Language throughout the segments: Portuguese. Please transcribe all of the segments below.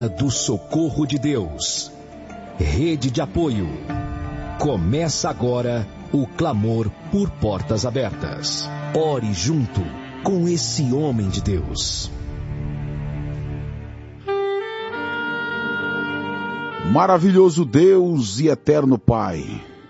do Socorro de Deus. Rede de apoio. Começa agora o clamor por portas abertas. Ore junto com esse homem de Deus. Maravilhoso Deus e eterno Pai,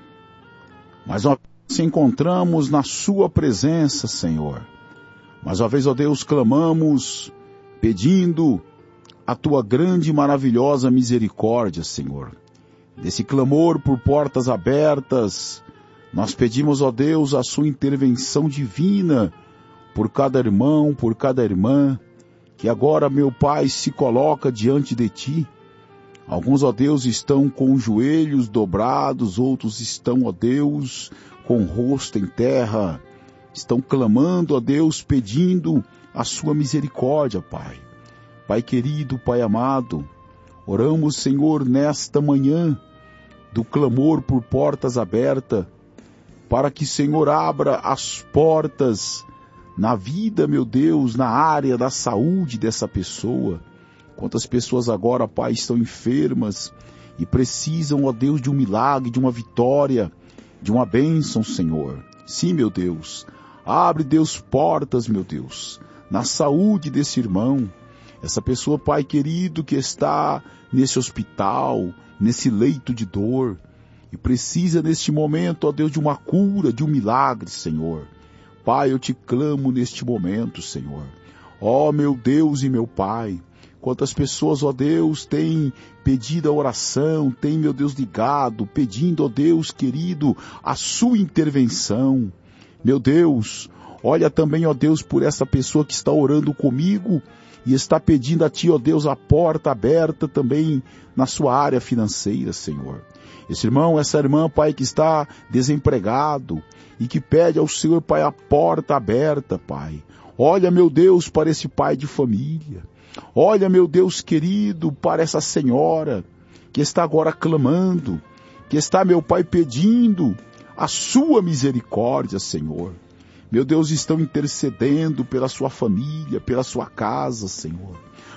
mais uma vez nos encontramos na sua presença, Senhor. Mais uma vez, ó Deus, clamamos, pedindo a tua grande e maravilhosa misericórdia, Senhor. Desse clamor por portas abertas, nós pedimos, ó Deus, a sua intervenção divina por cada irmão, por cada irmã, que agora, meu Pai, se coloca diante de ti. Alguns, ó Deus, estão com os joelhos dobrados, outros estão, ó Deus, com o rosto em terra. Estão clamando, ó Deus, pedindo a sua misericórdia, Pai. Pai querido, Pai amado, oramos, Senhor, nesta manhã do clamor por portas abertas, para que, Senhor, abra as portas na vida, meu Deus, na área da saúde dessa pessoa. Quantas pessoas agora, Pai, estão enfermas e precisam, ó Deus, de um milagre, de uma vitória, de uma bênção, Senhor. Sim, meu Deus, abre, Deus, portas, meu Deus, na saúde desse irmão. Essa pessoa, Pai querido, que está nesse hospital, nesse leito de dor, e precisa neste momento, ó Deus, de uma cura, de um milagre, Senhor. Pai, eu te clamo neste momento, Senhor. Ó meu Deus e meu Pai, quantas pessoas, ó Deus, têm pedido a oração, têm, meu Deus, ligado, pedindo, ó Deus querido, a sua intervenção. Meu Deus, olha também, ó Deus, por essa pessoa que está orando comigo, e está pedindo a Ti, ó Deus, a porta aberta também na sua área financeira, Senhor. Esse irmão, essa irmã, Pai, que está desempregado e que pede ao Senhor, Pai, a porta aberta, Pai. Olha, meu Deus, para esse pai de família. Olha, meu Deus querido, para essa senhora que está agora clamando, que está, meu Pai, pedindo a sua misericórdia, Senhor. Meu Deus, estão intercedendo pela sua família, pela sua casa, Senhor.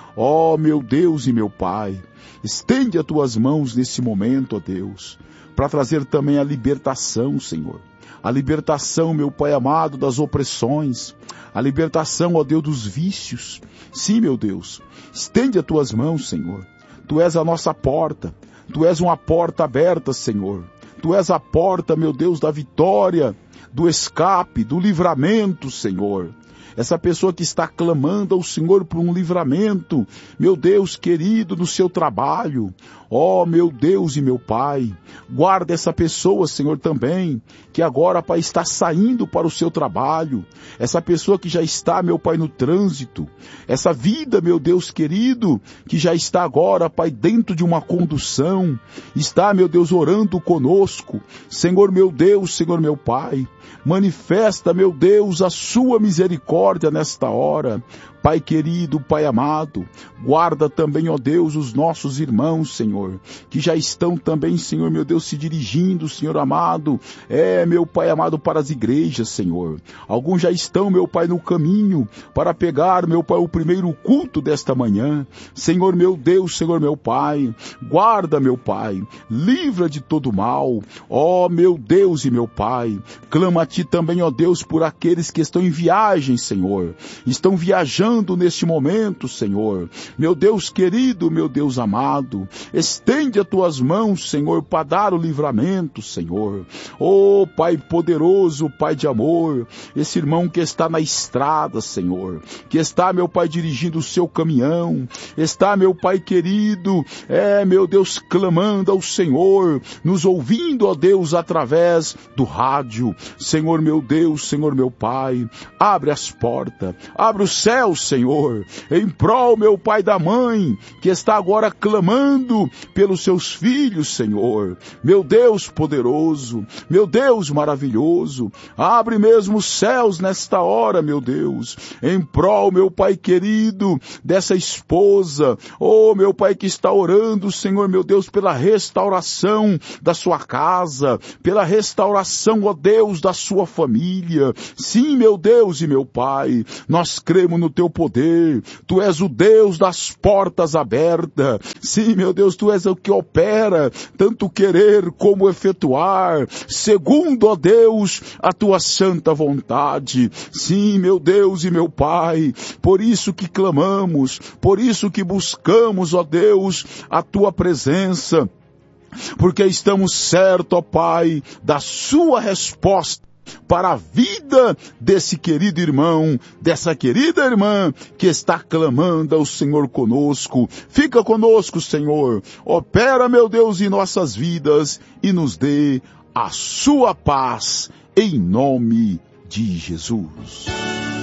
Ó, meu Deus e meu Pai, estende as tuas mãos nesse momento, ó Deus, para trazer também a libertação, Senhor. A libertação, meu Pai amado, das opressões. A libertação, ó Deus, dos vícios. Sim, meu Deus, estende as tuas mãos, Senhor. Tu és a nossa porta. Tu és uma porta aberta, Senhor. Tu és a porta, meu Deus, da vitória, do escape, do livramento, Senhor. Essa pessoa que está clamando ao Senhor por um livramento, meu Deus querido, no seu trabalho. Ó, meu Deus e meu Pai, guarda essa pessoa, Senhor, também, que agora, Pai, está saindo para o seu trabalho. Essa pessoa que já está, meu Pai, no trânsito. Essa vida, meu Deus querido, que já está agora, Pai, dentro de uma condução. Está, meu Deus, orando conosco. Senhor, meu Deus, Senhor, meu Pai, manifesta, meu Deus, a sua misericórdia nesta hora. Pai querido, Pai amado, guarda também, ó Deus, os nossos irmãos, Senhor, que já estão também, Senhor, meu Deus, se dirigindo, Senhor amado, meu Pai amado, para as igrejas, Senhor. Alguns já estão, meu Pai, no caminho para pegar, meu Pai, o primeiro culto desta manhã. Senhor, meu Deus, Senhor, meu Pai, guarda, meu Pai, livra de todo mal. Ó, meu Deus e meu Pai, clama a Ti também, ó Deus, por aqueles que estão em viagem, Senhor, estão viajando neste momento, Senhor. Meu Deus querido, meu Deus amado, estende as tuas mãos, Senhor, para dar o livramento, Senhor. Oh, Pai poderoso, Pai de amor, esse irmão que está na estrada, Senhor, que está, meu Pai, dirigindo o seu caminhão, está, meu Pai querido, meu Deus, clamando ao Senhor, nos ouvindo, ó Deus, através do rádio. Senhor, meu Deus, Senhor, meu Pai, abre as portas, abre os céus, Senhor, em prol, meu Pai, da mãe, que está agora clamando pelos seus filhos, Senhor. Meu Deus poderoso, meu Deus maravilhoso, abre mesmo os céus nesta hora, meu Deus, em prol, meu Pai querido, dessa esposa, oh, meu Pai, que está orando, Senhor, meu Deus, pela restauração da sua casa, pela restauração, ó Deus, da sua família. Sim, meu Deus e meu Pai, nós cremos no Teu teu poder. Tu és o Deus das portas abertas. Sim, meu Deus, tu és o que opera, tanto querer como efetuar, segundo, ó Deus, a tua santa vontade. Sim, meu Deus e meu Pai, por isso que clamamos, por isso que buscamos, ó Deus, a tua presença, porque estamos certos, ó Pai, da sua resposta para a vida desse querido irmão, dessa querida irmã que está clamando ao Senhor conosco. Fica conosco, Senhor. Opera, meu Deus, em nossas vidas e nos dê a sua paz, em nome de Jesus.